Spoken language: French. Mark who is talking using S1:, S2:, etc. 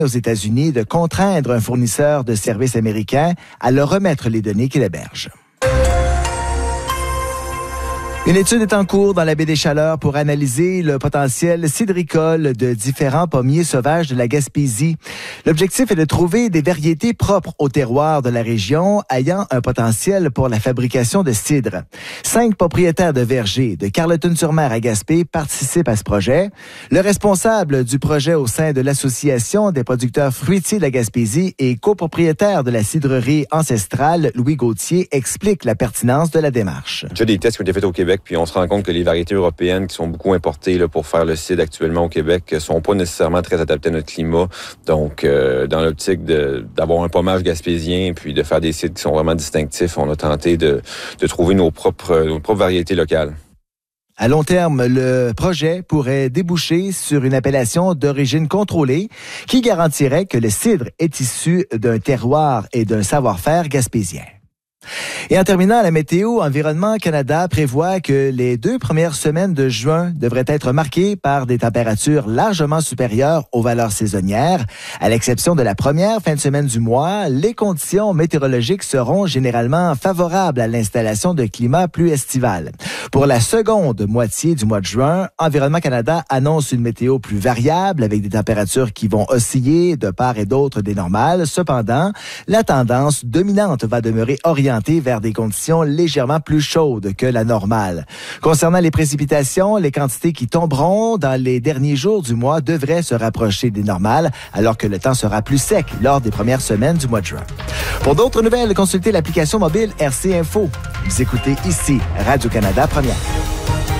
S1: aux États-Unis de contraindre un fournisseur de services américain à leur remettre les données qu'il héberge. Une étude est en cours dans la baie des Chaleurs pour analyser le potentiel cidricole de différents pommiers sauvages de la Gaspésie. L'objectif est de trouver des variétés propres au terroir de la région ayant un potentiel pour la fabrication de cidre. 5 propriétaires de vergers de Carleton-sur-Mer à Gaspé participent à ce projet. Le responsable du projet au sein de l'Association des producteurs fruitiers de la Gaspésie et copropriétaire de la cidrerie ancestrale, Louis Gauthier, explique la pertinence de la démarche.
S2: Il y a des tests qui ont été faits au Québec, puis on se rend compte que les variétés européennes qui sont beaucoup importées là, pour faire le cidre actuellement au Québec sont pas nécessairement très adaptées à notre climat. Donc, dans l'optique d'avoir un pommage gaspésien puis de faire des cidres qui sont vraiment distinctifs, on a tenté de trouver nos propres variétés locales.
S1: À long terme, le projet pourrait déboucher sur une appellation d'origine contrôlée qui garantirait que le cidre est issu d'un terroir et d'un savoir-faire gaspésien. Et en terminant, la météo, Environnement Canada prévoit que les 2 premières semaines de juin devraient être marquées par des températures largement supérieures aux valeurs saisonnières. À l'exception de la première fin de semaine du mois, les conditions météorologiques seront généralement favorables à l'installation de climat plus estival. Pour la seconde moitié du mois de juin, Environnement Canada annonce une météo plus variable avec des températures qui vont osciller de part et d'autre des normales. Cependant, la tendance dominante va demeurer orientée vers des conditions légèrement plus chaudes que la normale. Concernant les précipitations, les quantités qui tomberont dans les derniers jours du mois devraient se rapprocher des normales, alors que le temps sera plus sec lors des premières semaines du mois de juin. Pour d'autres nouvelles, consultez l'application mobile RC Info. Vous écoutez ici Radio-Canada Première.